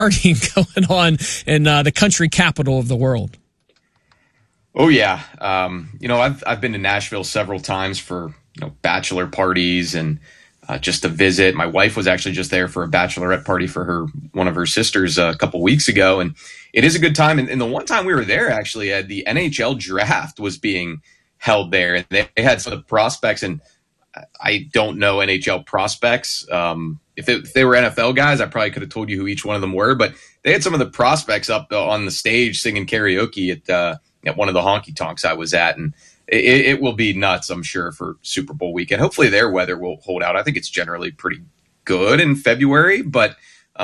partying going on in the country capital of the world. Oh yeah. I've been to Nashville several times for, bachelor parties and just to visit. My wife was actually just there for a bachelorette party for one of her sisters a couple weeks ago. And it is a good time. And the one time we were there, actually, the NHL draft was being held there. And they had some of the prospects, and I don't know NHL prospects. If they were NFL guys, I probably could have told you who each one of them were. But they had some of the prospects up on the stage singing karaoke at one of the honky tonks I was at. And it will be nuts, I'm sure, for Super Bowl weekend. Hopefully their weather will hold out. I think it's generally pretty good in February, but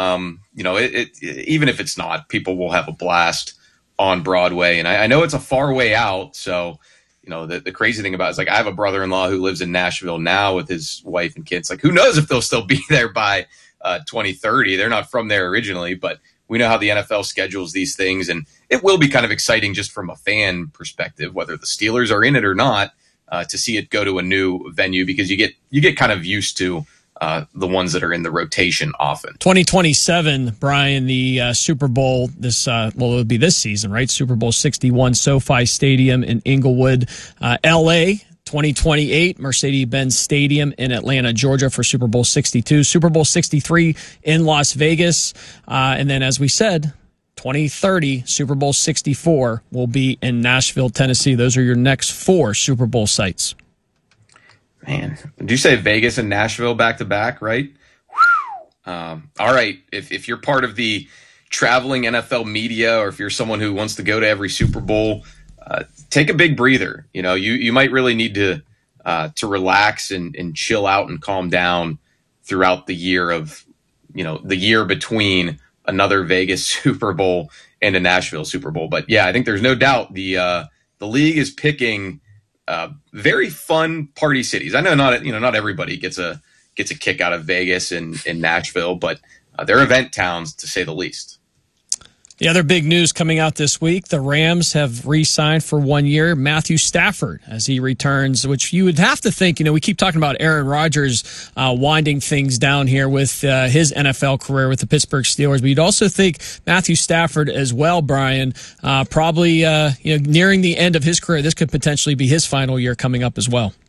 even if it's not, people will have a blast on Broadway. And I know it's a far way out. So, the crazy thing about it is, I have a brother-in-law who lives in Nashville now with his wife and kids. Who knows if they'll still be there by 2030? They're not from there originally, but we know how the NFL schedules these things, and it will be kind of exciting just from a fan perspective, whether the Steelers are in it or not, to see it go to a new venue, because you get kind of used to the ones that are in the rotation often. 2027, Brian, the Super Bowl, it'll be this season, right? Super Bowl 61, SoFi Stadium in Inglewood, L.A., 2028, Mercedes-Benz Stadium in Atlanta, Georgia for Super Bowl 62, Super Bowl 63 in Las Vegas. And then, as we said, 2030, Super Bowl 64 will be in Nashville, Tennessee. Those are your next 4 Super Bowl sites. Man, did you say Vegas and Nashville back to back, right? All right. If you're part of the traveling NFL media, or if you're someone who wants to go to every Super Bowl, take a big breather. You might really need to relax and chill out and calm down throughout the year the year between another Vegas Super Bowl and a Nashville Super Bowl. But yeah, I think there's no doubt the league is picking very fun party cities. I know not everybody gets a kick out of Vegas and Nashville, but they're event towns, to say the least. The other big news coming out this week, the Rams have re-signed for 1 year Matthew Stafford as he returns, which you would have to think, we keep talking about Aaron Rodgers winding things down here with his NFL career with the Pittsburgh Steelers, but you'd also think Matthew Stafford as well, Brian, probably nearing the end of his career. This could potentially be his final year coming up as well.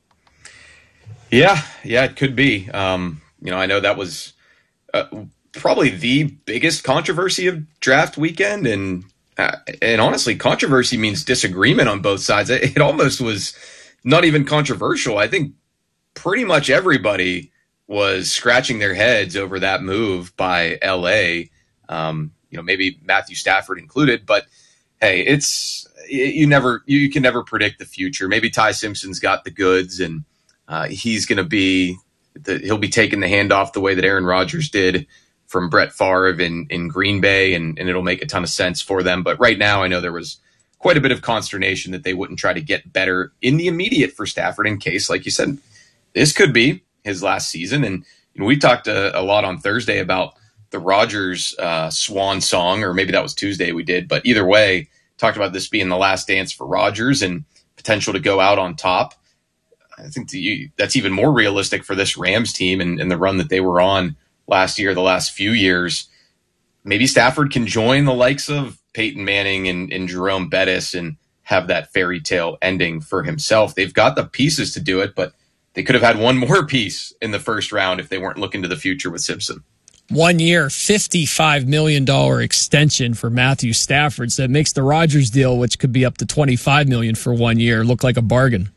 Yeah, it could be. I know that was probably the biggest controversy of draft weekend, and honestly, controversy means disagreement on both sides. It almost was not even controversial. I think pretty much everybody was scratching their heads over that move by LA. Maybe Matthew Stafford included, but hey, you can never predict the future. Maybe Ty Simpson's got the goods, and he's going to he'll be taking the handoff the way that Aaron Rodgers did from Brett Favre in Green Bay, and it'll make a ton of sense for them. But right now, I know there was quite a bit of consternation that they wouldn't try to get better in the immediate for Stafford in case, like you said, this could be his last season. And we talked a lot on Thursday about the Rodgers swan song, or maybe that was Tuesday we did. But either way, talked about this being the last dance for Rodgers and potential to go out on top. I think that's even more realistic for this Rams team and the run that they were on last year, the last few years. Maybe Stafford can join the likes of Peyton Manning and Jerome Bettis and have that fairy tale ending for himself. They've got the pieces to do it, but they could have had one more piece in the first round if they weren't looking to the future with Simpson. 1 year, $55 million extension for Matthew Stafford. So it makes the Rodgers deal, which could be up to $25 million for 1 year, look like a bargain.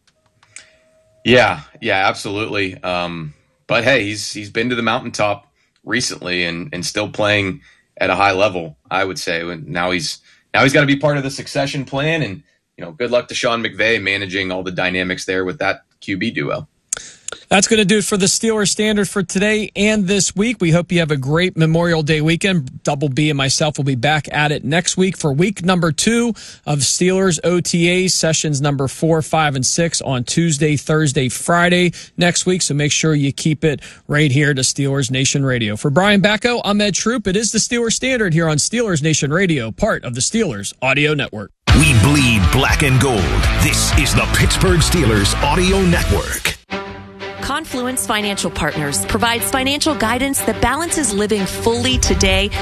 Yeah, absolutely. But hey, he's been to the mountaintop recently and still playing at a high level, I would say. Now he's got to be part of the succession plan, and good luck to Sean McVay managing all the dynamics there with that QB duo. That's going to do it for the Steelers Standard for today and this week. We hope you have a great Memorial Day weekend. Double B and myself will be back at it next week for week number 2 of Steelers OTAs, sessions number 4, 5, and 6 on Tuesday, Thursday, Friday next week. So make sure you keep it right here to Steelers Nation Radio. For Brian Bacco, I'm Ed Troop. It is the Steelers Standard here on Steelers Nation Radio, part of the Steelers Audio Network. We bleed black and gold. This is the Pittsburgh Steelers Audio Network. Confluence Financial Partners provides financial guidance that balances living fully today